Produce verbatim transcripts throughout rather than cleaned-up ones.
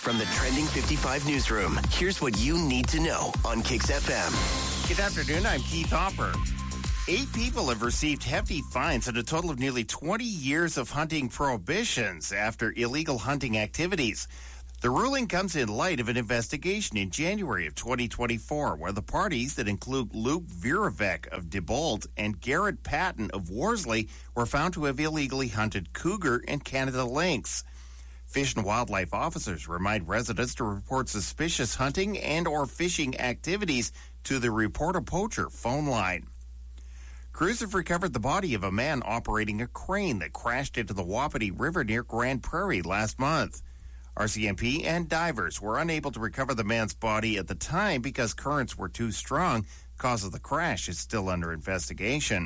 From the Trending fifty-five newsroom, here's what you need to know on Kix F M. Good afternoon, I'm Keith Hopper. Eight people have received hefty fines and a total of nearly twenty years of hunting prohibitions after illegal hunting activities. The ruling comes in light of an investigation in January of twenty twenty-four, where the parties that include Luke Virovec of Dibolt and Garrett Patton of Worsley were found to have illegally hunted cougar and Canada lynx. Fish and wildlife officers remind residents to report suspicious hunting and or fishing activities to the Report a Poacher phone line. Crews have recovered the body of a man operating a crane that crashed into the Wapiti River near Grand Prairie last month. R C M P and divers were unable to recover the man's body at the time because currents were too strong. Cause of the crash is still under investigation.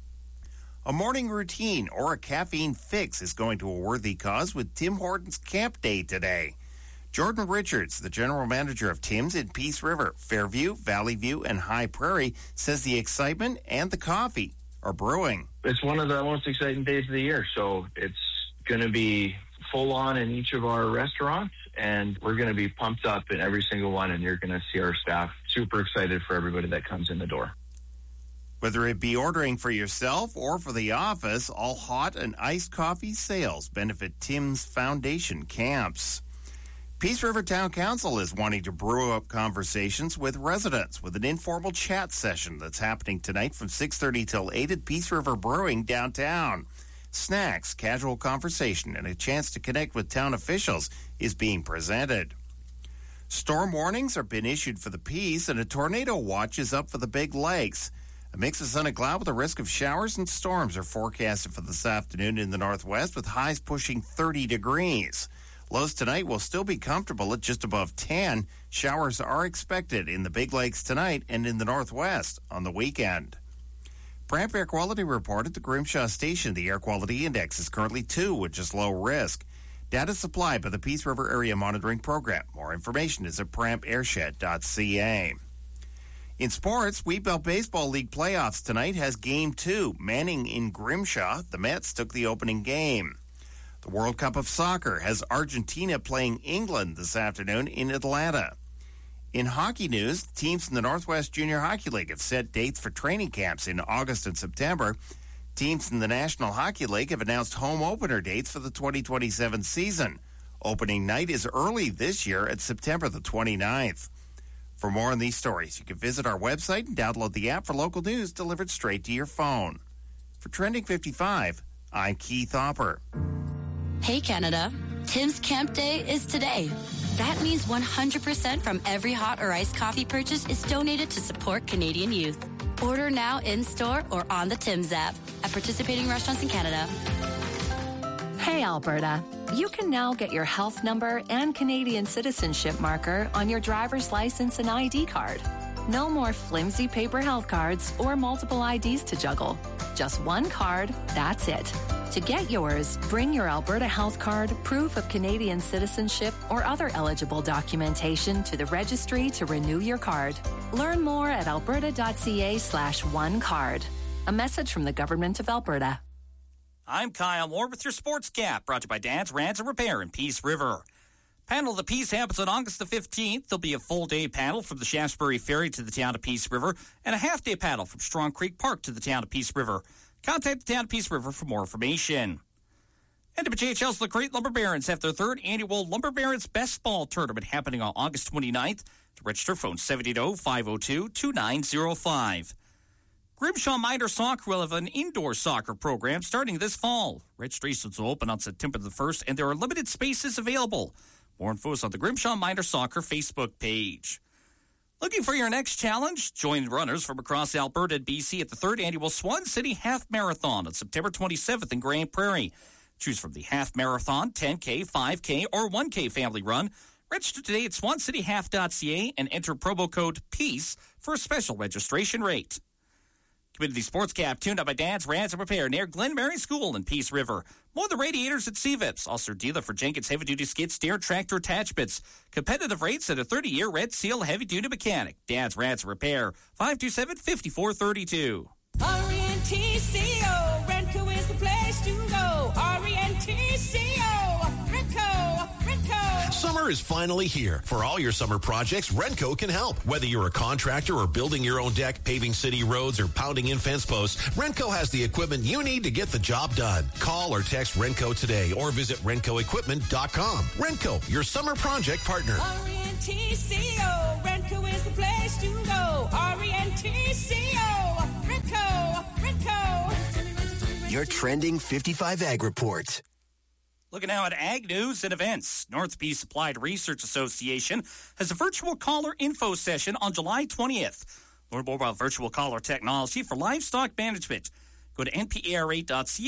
A morning routine or a caffeine fix is going to a worthy cause with Tim Hortons Camp Day today. Jordan Richards, the general manager of Tim's in Peace River, Fairview, Valley View, and High Prairie, says the excitement and the coffee are brewing. It's one of the most exciting days of the year, so it's going to be full on in each of our restaurants, and we're going to be pumped up in every single one, and you're going to see our staff super excited for everybody that comes in the door. Whether it be ordering for yourself or for the office, all hot and iced coffee sales benefit Tim's Foundation camps. Peace River Town Council is wanting to brew up conversations with residents with an informal chat session that's happening tonight from six thirty till eight at Peace River Brewing downtown. Snacks, casual conversation, and a chance to connect with town officials is being presented. Storm warnings have been issued for the Peace, and a tornado watch is up for the Big Lakes. A mix of sun and cloud with a risk of showers and storms are forecasted for this afternoon in the northwest, with highs pushing thirty degrees. Lows tonight will still be comfortable at just above ten. Showers are expected in the Big Lakes tonight and in the northwest on the weekend. Pramp Air Quality Report at the Grimshaw Station. The air quality index is currently two, which is low risk. Data supplied by the Peace River Area Monitoring Program. More information is at pramp airshed dot c a. In sports, Wheatbelt Baseball League playoffs tonight has Game two. Manning in Grimshaw. The Mets took the opening game. The World Cup of Soccer has Argentina playing England this afternoon in Atlanta. In hockey news, teams in the Northwest Junior Hockey League have set dates for training camps in August and September. Teams in the National Hockey League have announced home opener dates for the twenty twenty-seven season. Opening night is early this year at September the twenty-ninth. For more on these stories, you can visit our website and download the app for local news delivered straight to your phone. For Trending fifty-five, I'm Keith Hopper. Hey Canada, Tim's Camp Day is today. That means one hundred percent from every hot or iced coffee purchase is donated to support Canadian youth. Order now in-store or on the Tim's app at participating restaurants in Canada. Hey Alberta, you can now get your health number and Canadian citizenship marker on your driver's license and I D card. No more flimsy paper health cards or multiple I Ds to juggle. Just one card, that's it. To get yours, bring your Alberta Health Card, proof of Canadian citizenship, or other eligible documentation to the registry to renew your card. Learn more at alberta dot c a slash one card. A message from the Government of Alberta. I'm Kyle Moore with your Sports Cap, brought to you by Dad's Ranch and Repair in Peace River. Panel of the Peace happens on August the fifteenth. There'll be a full-day panel from the Shaftesbury Ferry to the town of Peace River and a half-day panel from Strong Creek Park to the town of Peace River. Contact the town of Peace River for more information. And the J H L's Lacrete Lumber Barons have their third annual Lumber Barons Best Ball Tournament happening on August twenty-ninth. To register, phone seven eight zero, five zero two, two nine zero five. Grimshaw Minor Soccer will have an indoor soccer program starting this fall. Registrations will open on September the first, and there are limited spaces available. More info is on the Grimshaw Minor Soccer Facebook page. Looking for your next challenge? Join runners from across Alberta and B C at the third annual Swan City Half Marathon on September twenty-seventh in Grand Prairie. Choose from the Half Marathon, ten K, five K, or one K family run. Register today at swan city half dot c a and enter promo code PEACE for a special registration rate. Community Sports Cap, tuned up by Dad's Ranch and Repair near Glen Mary School in Peace River. More the radiators at C V I P S. Also dealer for Jenkins heavy-duty skid steer tractor attachments. Competitive rates at a thirty-year Red Seal heavy-duty mechanic. Dad's Ranch and Repair, five two seven, five four three two. R E N T C O, Renco is the place to go. R E N T C O, Renco, Renco. Summer Winter is finally here. For all your summer projects, Renco can help. Whether you're a contractor or building your own deck, paving city roads, or pounding in fence posts, Renco has the equipment you need to get the job done. Call or text Renco today or visit renco equipment dot com. Renco, your summer project partner. R E N T C O, Renco is the place to go. R E N T C O, Renco, Renco. Your Trending fifty-five Ag Report. Looking now at ag news and events. Northeast Applied Research Association has a virtual caller info session on July twentieth. Learn more about virtual caller technology for livestock management. Go to N P A R A dot C A